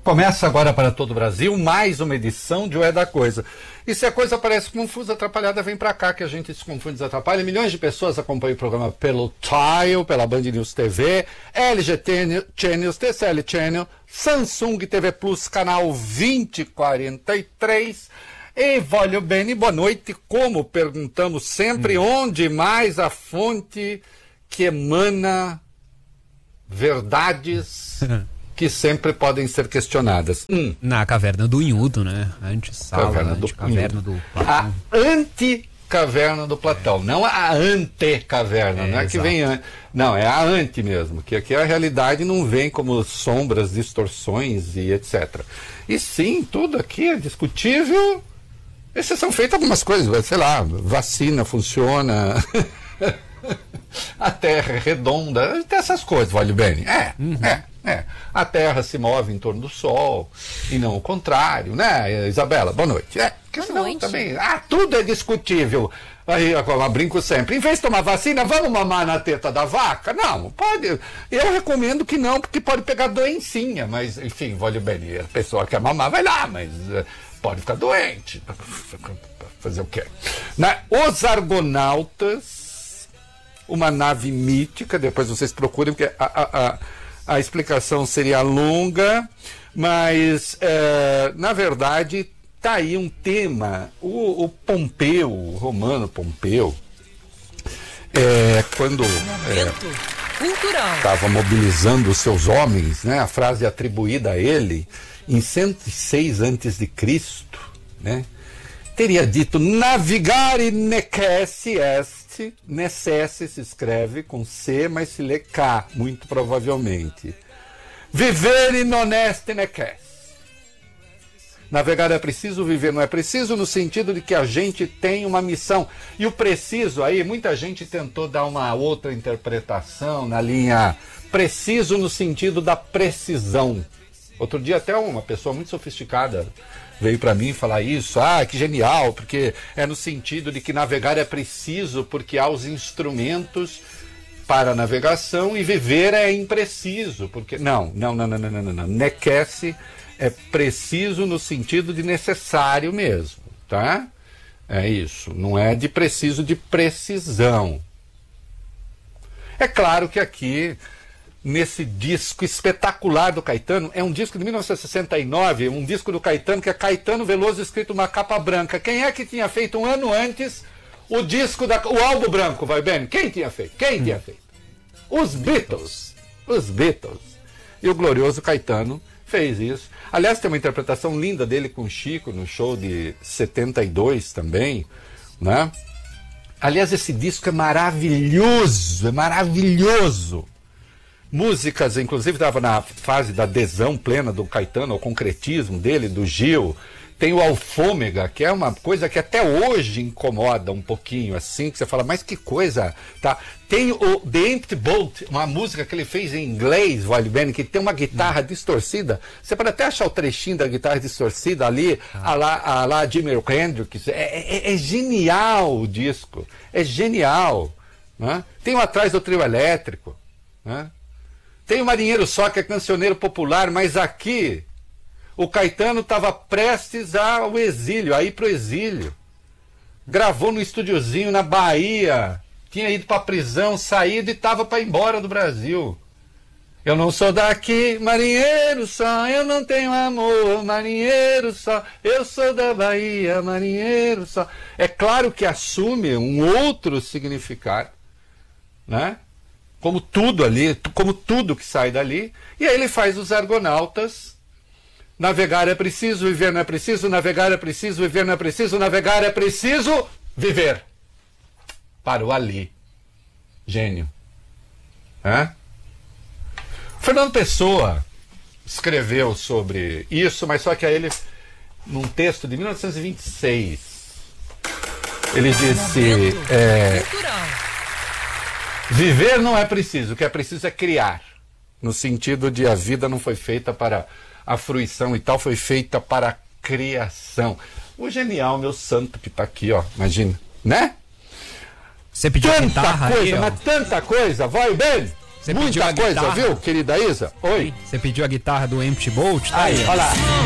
Começa agora para todo o Brasil mais uma edição de O É da Coisa. E se a coisa parece confusa, atrapalhada, vem pra cá que a gente se confunde e desatrapalha. Milhões de pessoas acompanham o programa pelo Tile, pela Band News TV, LG Channels, TCL Channel, Samsung TV Plus, canal 2043. E voglio bene, boa noite. Como perguntamos sempre, onde mais a fonte que emana verdades que sempre podem ser questionadas. Na caverna do Inhudo, né? Antes-sala, caverna do Platão. A anticaverna do Platão, não a antecaverna, não é que vem antes. Não, é a ante mesmo, que aqui a realidade não vem como sombras, distorções e etc. E sim, tudo aqui é discutível, exceção feita algumas coisas, sei lá, vacina funciona... A Terra é redonda, tem essas coisas, vale bem. A Terra se move em torno do Sol e não o contrário, né, Isabela? Boa noite. Boa noite. Também, tudo é discutível. Aí eu brinco sempre, em vez de tomar vacina, vamos mamar na teta da vaca? Não, pode. Eu recomendo que não, porque pode pegar doencinha, mas enfim, vale bem. A pessoa quer mamar, vai lá, mas pode ficar doente. Fazer o quê? Os Argonautas, uma nave mítica, depois vocês procurem, porque a explicação seria longa, mas, na verdade, está aí um tema. O Pompeu, o romano Pompeu, quando estava mobilizando os seus homens, né, a frase atribuída a ele, em 106 a.C., né, teria dito, navigare necesse est, necesse se escreve com C, mas se lê K, muito provavelmente. Vivere non est necesse. Navegar é preciso, viver não é preciso, no sentido de que a gente tem uma missão. E o preciso aí, muita gente tentou dar uma outra interpretação na linha preciso no sentido da precisão. Outro dia até uma pessoa muito sofisticada veio para mim falar isso, que genial, porque é no sentido de que navegar é preciso, porque há os instrumentos para a navegação e viver é impreciso, porque não. Nequece é preciso no sentido de necessário mesmo, tá? É isso, não é de preciso de precisão. É claro que aqui, nesse disco espetacular do Caetano, é um disco de 1969, um disco do Caetano, que é Caetano Veloso, escrito uma capa branca. Quem é que tinha feito um ano antes o disco, o álbum branco, vai bem? Quem tinha feito? Os Beatles. E o glorioso Caetano fez isso. Aliás, tem uma interpretação linda dele com o Chico, no show de 72 também, né? Aliás, esse disco é maravilhoso, Músicas, inclusive, estava na fase da adesão plena do Caetano, ao concretismo dele, do Gil. Tem o Alfômega, que é uma coisa que até hoje incomoda um pouquinho, assim, que você fala, mas que coisa, tá? Tem o The Empty Boat, uma música que ele fez em inglês, vale bem, que tem uma guitarra distorcida. Você pode até achar o trechinho da guitarra distorcida ali, a lá Jimi Hendrix. É genial o disco, é genial, né? Tem o Atrás do Trio Elétrico, né? Tem o Marinheiro Só, que é cancioneiro popular, mas aqui o Caetano estava prestes ao exílio, a ir para o exílio. Gravou no estúdiozinho na Bahia, tinha ido para a prisão, saído e estava para ir embora do Brasil. Eu não sou daqui, marinheiro só, eu não tenho amor, marinheiro só, eu sou da Bahia, marinheiro só. É claro que assume um outro significado, né? Como tudo ali, como tudo que sai dali, e aí ele faz os Argonautas. Navegar é preciso, viver não é preciso, navegar é preciso, viver não é preciso, navegar é preciso, viver. Parou ali. Gênio. Fernando Pessoa escreveu sobre isso, mas só que aí ele, num texto de 1926, ele disse... Viver não é preciso, o que é preciso é criar. No sentido de a vida não foi feita para a fruição e tal, foi feita para a criação. O genial, meu santo, que está aqui, ó, imagina, né? Você pediu tanta guitarra coisa, aí, mas tanta coisa, vai bem. Muita coisa, viu, querida Isa? Oi. Você pediu a guitarra do Empty Bolt? Tá aí, olha lá.